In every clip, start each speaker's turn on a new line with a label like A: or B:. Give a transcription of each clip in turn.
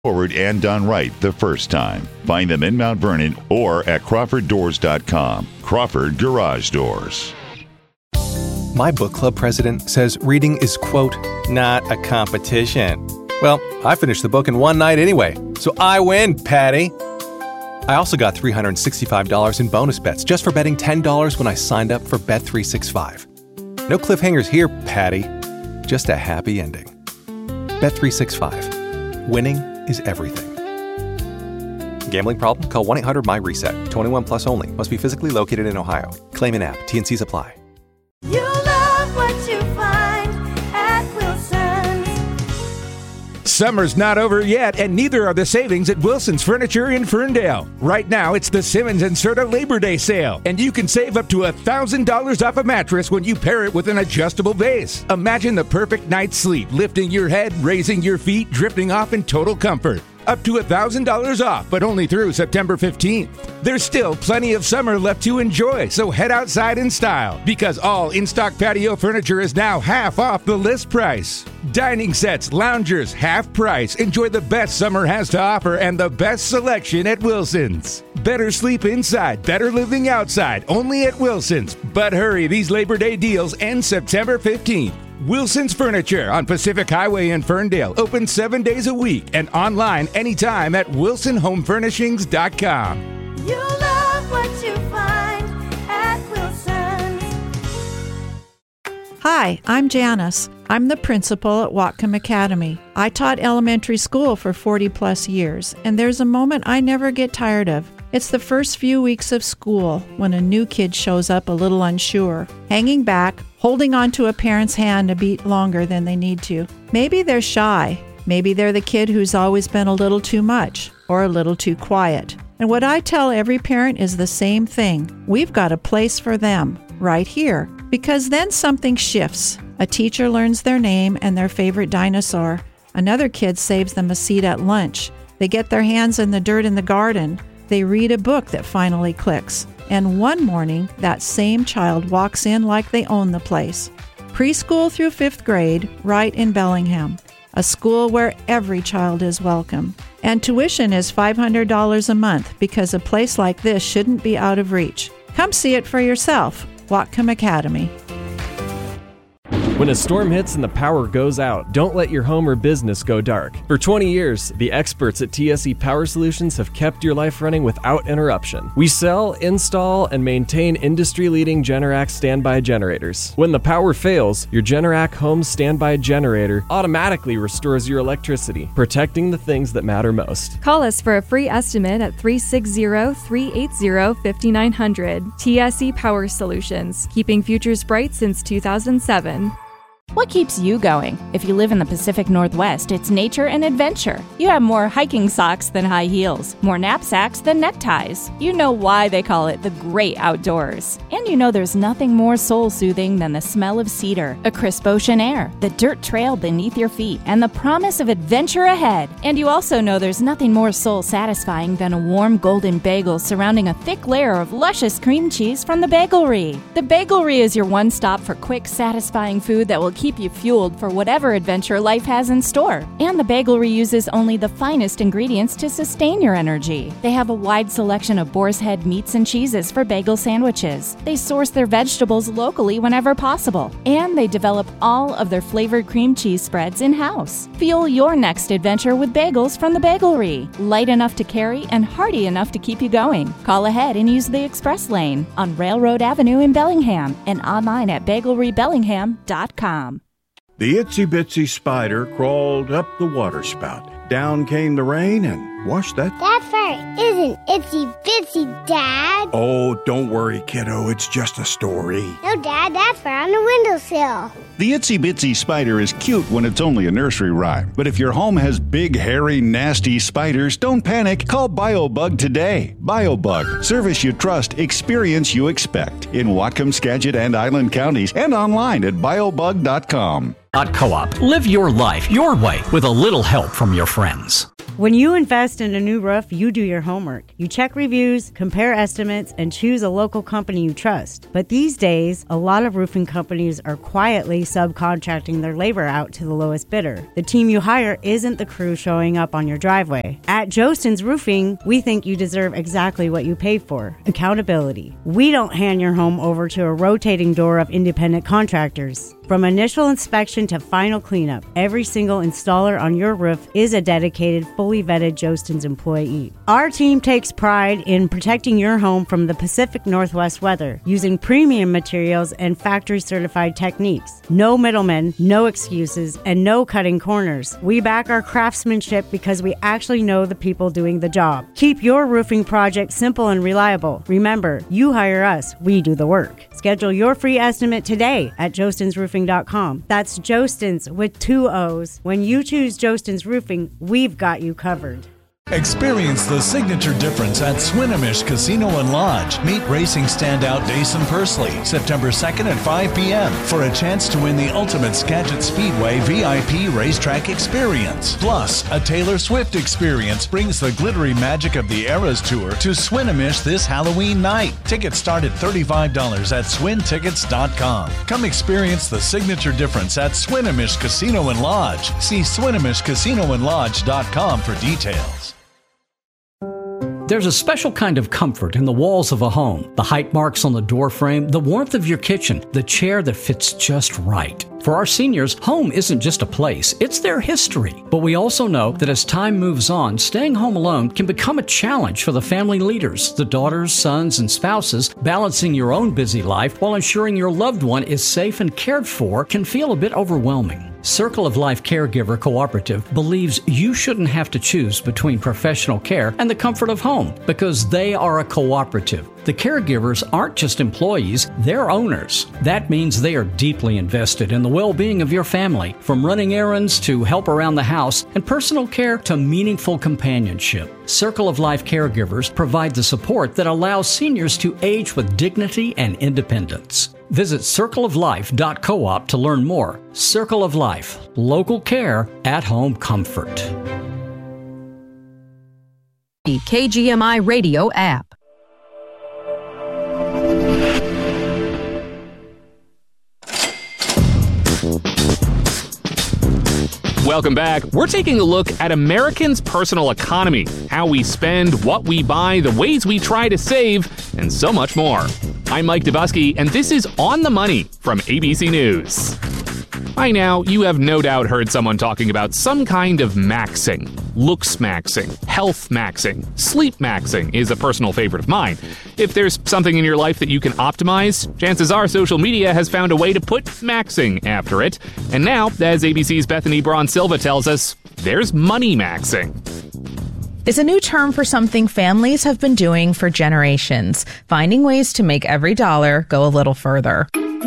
A: Forward and done right the first time. Find them in Mount Vernon or at CrawfordDoors.com. Crawford Garage Doors.
B: My book club president says reading is, quote, not a competition. Well, I finished the book in one night anyway, so I win, Patty. I also got $365 in bonus bets just for betting $10 when I signed up for Bet365. No cliffhangers here, Patty. Just a happy ending. Bet365. Winning is everything. Gambling problem? Call 1-800-MY-RESET. 21 plus only. Must be physically located in Ohio. Claim in app. T&Cs apply.
C: You love what you find at Wilson's.
D: Summer's not over yet, and neither are the savings at Wilson's Furniture in Ferndale. Right now, it's the Simmons and Serta Labor Day sale, and you can save up to $1,000 off a mattress when you pair it with an adjustable base. Imagine the perfect night's sleep, lifting your head, raising your feet, drifting off in total comfort. Up to $1,000 off, but only through September 15th. There's still plenty of summer left to enjoy, so head outside in style, because all in-stock patio furniture is now half off the list price. Dining sets, loungers, half price. Enjoy the best summer has to offer and the best selection at Wilson's. Better sleep inside, better living outside, only at Wilson's. But hurry, these Labor Day deals end September 15th. Wilson's Furniture on Pacific Highway in Ferndale. Open 7 days a week and online anytime at WilsonHomeFurnishings.com.
C: You love what you find at Wilson's.
E: Hi, I'm Janice. I'm the principal at Whatcom Academy. I taught elementary school for 40 plus years, and there's a moment I never get tired of. It's the first few weeks of school when a new kid shows up a little unsure, hanging back, holding onto a parent's hand a beat longer than they need to. Maybe they're shy. Maybe they're the kid who's always been a little too much or a little too quiet. And what I tell every parent is the same thing. We've got a place for them right here, because then something shifts. A teacher learns their name and their favorite dinosaur. Another kid saves them a seat at lunch. They get their hands in the dirt in the garden. They read a book that finally clicks. And one morning, that same child walks in like they own the place. Preschool through 5th grade, right in Bellingham. A school where every child is welcome. And tuition is $500 a month, because a place like this shouldn't be out of reach. Come see it for yourself. Whatcom Academy.
F: When a storm hits and the power goes out, don't let your home or business go dark. For 20 years, the experts at TSE Power Solutions have kept your life running without interruption. We sell, install, and maintain industry-leading Generac standby generators. When the power fails, your Generac home standby generator automatically restores your electricity, protecting the things that matter most.
G: Call us for a free estimate at 360-380-5900. TSE Power Solutions, keeping futures bright since 2007.
H: What keeps you going? If you live in the Pacific Northwest, it's nature and adventure. You have more hiking socks than high heels, more knapsacks than neckties. You know why they call it the great outdoors. And you know there's nothing more soul-soothing than the smell of cedar, a crisp ocean air, the dirt trail beneath your feet, and the promise of adventure ahead. And you also know there's nothing more soul-satisfying than a warm golden bagel surrounding a thick layer of luscious cream cheese from the Bagelry. The Bagelry is your one-stop for quick, satisfying food that will keep you fueled for whatever adventure life has in store. And the Bagelry uses only the finest ingredients to sustain your energy. They have a wide selection of boar's head meats and cheeses for bagel sandwiches. They source their vegetables locally whenever possible. And they develop all of their flavored cream cheese spreads in-house. Fuel your next adventure with bagels from the Bagelry. Light enough to carry and hearty enough to keep you going. Call ahead and use the express lane on Railroad Avenue in Bellingham and online at BagelryBellingham.com.
I: The itsy bitsy spider crawled up the waterspout. Down came the rain and washed that.
J: That fire isn't itsy bitsy, Dad.
I: Oh, don't worry, kiddo. It's just a story.
J: No, Dad, that's fire on the windowsill.
A: The itsy bitsy spider is cute when it's only a nursery rhyme. But if your home has big, hairy, nasty spiders, don't panic. Call BioBug today. BioBug. Service you trust, experience you expect. In Whatcom, Skagit, and Island counties, and online at biobug.com.
K: Co-op. Live your life your way with a little help from your friends. When you invest in a new roof, you do your homework. You check reviews, compare estimates, and choose a local company you trust. But these days, a lot of roofing companies are quietly subcontracting their labor out to the lowest bidder. The team you hire isn't the crew showing up on your driveway. At Jostens Roofing, we think you deserve exactly what you pay for: accountability. We don't hand your home over to a rotating door of independent contractors. From initial inspection to final cleanup, every single installer on your roof is a dedicated, fully vetted Jostens employee. Our team takes pride in protecting your home from the Pacific Northwest weather, using premium materials and factory-certified techniques. No middlemen, no excuses, and no cutting corners. We back our craftsmanship because we actually know the people doing the job. Keep your roofing project simple and reliable. Remember, you hire us, we do the work. Schedule your free estimate today at jostensroofing.com. That's Jostens with 2 O's. When you choose Jostens Roofing, we've got you covered.
L: Experience the signature difference at Swinomish Casino and Lodge. Meet racing standout Dason Pursley September 2nd at 5 p.m. for a chance to win the ultimate Skagit Speedway VIP racetrack experience. Plus, a Taylor Swift experience brings the glittery magic of the Eras Tour to Swinomish this Halloween night. Tickets start at $35 at swintickets.com. Come experience the signature difference at Swinomish Casino and Lodge. See SwinomishCasinoandLodge.com for details.
M: There's a special kind of comfort in the walls of a home. The height marks on the door frame, the warmth of your kitchen, the chair that fits just right. For our seniors, home isn't just a place, it's their history. But we also know that as time moves on, staying home alone can become a challenge for the family leaders, the daughters, sons, and spouses. Balancing your own busy life while ensuring your loved one is safe and cared for can feel a bit overwhelming. Circle of Life Caregiver Cooperative believes you shouldn't have to choose between professional care and the comfort of home because they are a cooperative. The caregivers aren't just employees, they're owners. That means they are deeply invested in the well-being of your family, from running errands to help around the house and personal care to meaningful companionship. Circle of Life Caregivers provide the support that allows seniors to age with dignity and independence. Visit circleoflife.coop to learn more. Circle of Life, local care, at-home comfort.
N: The KGMI Radio app.
O: Welcome back. We're taking a look at Americans' personal economy, how we spend, what we buy, the ways we try to save, and so much more. I'm Mike Dubusky, and this is On the Money from ABC News. By now, you have no doubt heard someone talking about some kind of maxing. Looks maxing, health maxing, sleep maxing is a personal favorite of mine. If there's something in your life that you can optimize, chances are social media has found a way to put maxing after it. And now, as ABC's Bethany Braun-Silva tells us, there's money maxing.
P: It's a new term for something families have been doing for generations, finding ways to make every dollar go a little further.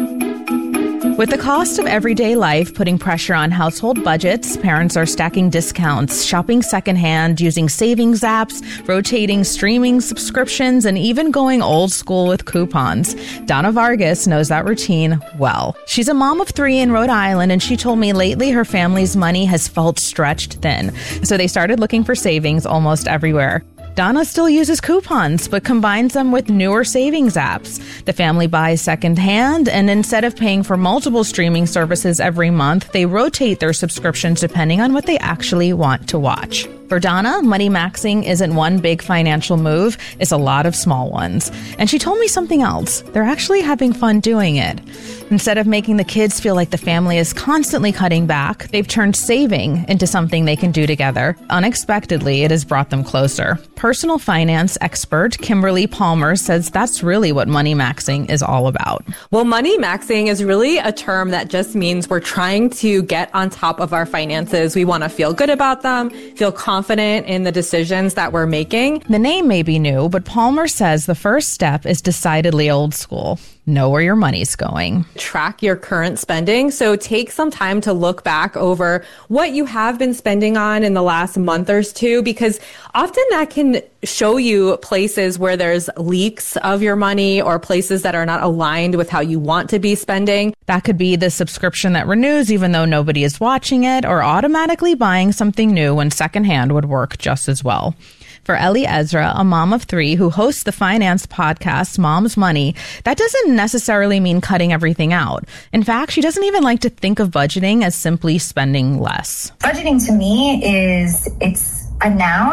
P: With the cost of everyday life putting pressure on household budgets, parents are stacking discounts, shopping secondhand, using savings apps, rotating streaming subscriptions, and even going old school with coupons. Donna Vargas knows that routine well. She's a mom of 3 in Rhode Island, and she told me lately her family's money has felt stretched thin. So they started looking for savings almost everywhere. Donna still uses coupons, but combines them with newer savings apps. The family buys secondhand, and instead of paying for multiple streaming services every month, they rotate their subscriptions depending on what they actually want to watch. For Donna, money maxing isn't one big financial move, it's a lot of small ones. And she told me something else. They're actually having fun doing it. Instead of making the kids feel like the family is constantly cutting back, they've turned saving into something they can do together. Unexpectedly, it has brought them closer. Personal finance expert Kimberly Palmer says that's really what money maxing is all about.
Q: Well, money maxing is really a term that just means we're trying to get on top of our finances. We want to feel good about them, feel confident in the decisions that we're making.
P: The name may be new, but Palmer says the first step is decidedly old school. know where your money's going.
Q: Track your current spending. So take some time to look back over what you have been spending on in the last month or two, because often that can show you places where there's leaks of your money or places that are not aligned with how you want to be spending.
P: That could be the subscription that renews even though nobody is watching it, or automatically buying something new when secondhand would work just as well. For Ellie Ezra, a mom of 3 who hosts the finance podcast Mom's Money, that doesn't necessarily mean cutting everything out. In fact, she doesn't even like to think of budgeting as simply spending less.
R: Budgeting to me it's a noun.